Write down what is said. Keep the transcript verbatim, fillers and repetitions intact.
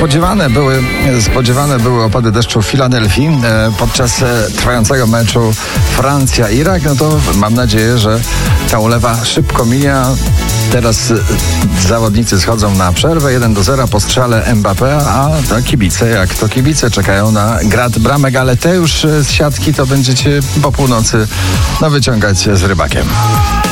spodziewane były, spodziewane były opady deszczu w Filadelfii e, podczas e, trwającego meczu Francja-Irak. No to mam nadzieję, że ta ulewa szybko mija. Teraz e, zawodnicy schodzą na przerwę. jeden do zera po strzale Mbappé, a to kibice, jak to kibice, czekają na grad bramek, ale te już z siatki to będziecie po północy no, wyciągać z rybakiem.